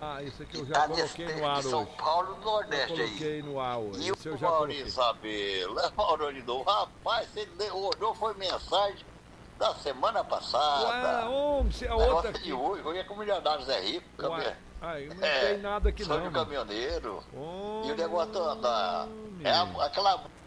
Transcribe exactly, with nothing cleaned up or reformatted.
Ah, isso aqui eu já tá coloquei nesse no ar de São hoje. Paulo do Nordeste Eu coloquei aí. no ar hoje. E Esse eu o já Maurício coloquei. Sabelo, é Maurício de novo. Rapaz, você olhou, foi mensagem da semana passada. Ué, homem, se a O outra negócio é de aqui. hoje, hoje é com milionários é rico. Ué, Cami... aí não É, tem nada aqui sonho não, do mano. caminhoneiro. E o negócio da. Homem. É a- aquela